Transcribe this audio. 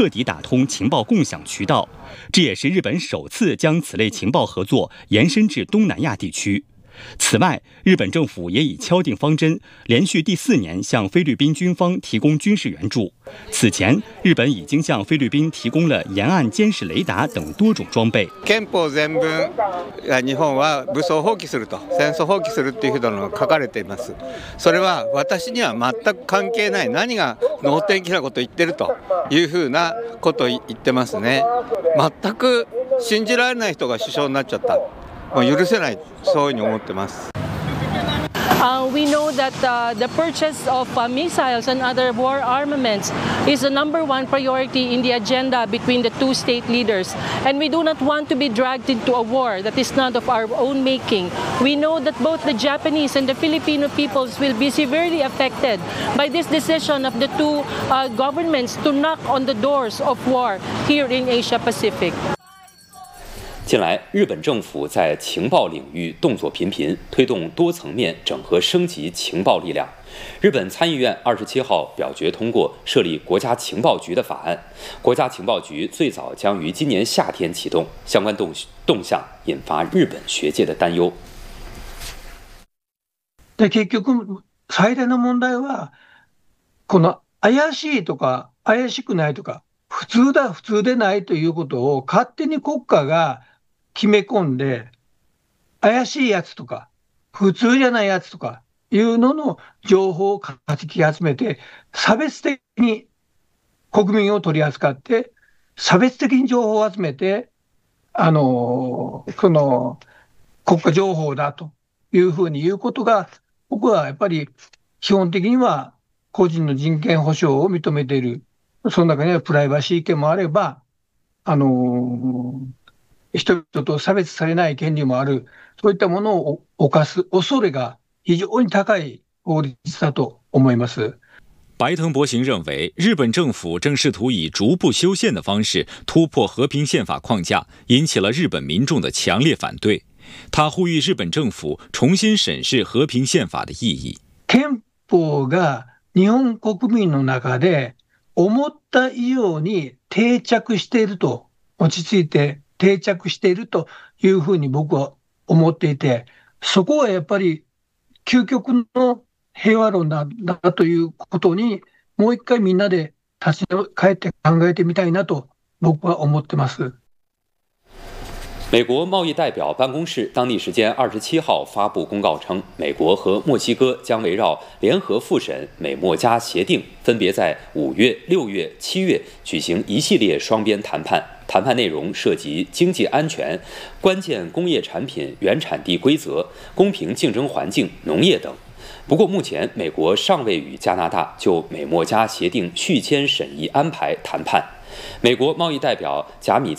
彻底打通情报共享渠道，这也是日本首次将此类情报合作延伸至东南亚地区。此外，日本政府也已敲定方针，连续第4年向菲律宾军方提供军事援助。此前，日本已经向菲律宾提供了沿岸监視雷達等多種裝備。 憲法全文、日本は武装放棄すると、戦争放棄するというのが書かれています。それは私には全く関係ない、何が能天気なことを言ってるというふうなことを言ってますね。全く信じられない人が首相になっちゃった。許せない、そういうふうに思ってます。 We know that the purchase of missiles and other war armaments is the #1 priority in the agenda between the two state leaders. And we do not want to be dragged into a war that is not of our own making. We know that both the Japanese and the Filipino peoples will be severely affected by this decision of the two governments to knock on the doors of war here in Asia Pacific. 近来，日本政府在情报领域动作频频，推动多层面整合升级情报力量。日本参议院27号表决通过设立国家情報局的法案。国家情報局最早将于今年夏天启动，相关动向引发日本学界的担忧。 で、結局最大の問題はこの怪しいとか怪しくないとか普通だ普通でないということを勝手に国家が決め込んで、怪しいやつとか普通じゃないやつとかいうのの情報をかき集めて、差別的に国民を取り扱って差別的に情報を集めて、この国家情報だというふうに言うことが、僕はやっぱり基本的には個人の人権保障を認めている。その中にはプライバシー権もあれば、人々と差別されない権利もある、そういったものを犯す恐れが非常に高い法律だと思います。 白藤博行认为，日本政府正试图以逐步修宪的方式突破和平宪法框架，引起了日本民众的强烈反对。他呼吁日本政府重新审视和平宪法的意义。 憲法が日本国民の中で思った以上に定着していると、落ち着いて定着しているというふうに僕は思っていて、そこはやっぱり究極の平和論だということに、もう一回みんなで立ち返って考えてみたいなと僕は思ってます。 美国贸易代表办公室当地时间27号发布公告称，美国和墨西哥将围绕联合复审美墨加协定，分别在5月、6月、7月举行一系列双边谈判。谈判内容涉及经济安全、关键工业产品原产地规则、公平竞争环境、农业等。不过，目前美国尚未与加拿大就美墨加协定续签审议安排谈判。美国贸易代表贾米